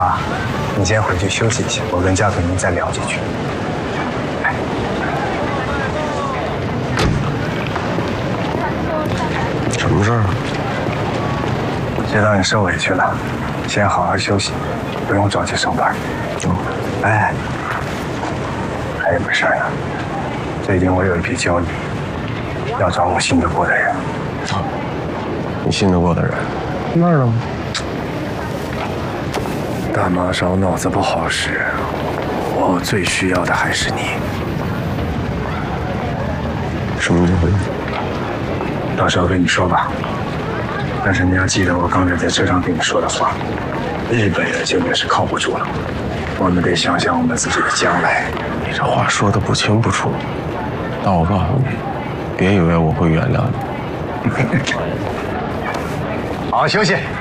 啊，你先回去休息一下，我跟加肯宁再聊几句。哎， 什么事儿？ 知道你受委屈了，先好好休息，不用着急上班。哎，还有个事儿呢，最近我有一批交易，要找我信得过的人。 你信得过的人？那儿呢？ 大马少脑子不好使，我最需要的还是你。 什么机会？ 到时候跟你说吧。但是你要记得我刚才在车上跟你说的话，日本人现在是靠不住了，我们得想想我们自己的将来。 你这话说的不清不楚，但我告诉你，别以为我会原谅你。 好好休息。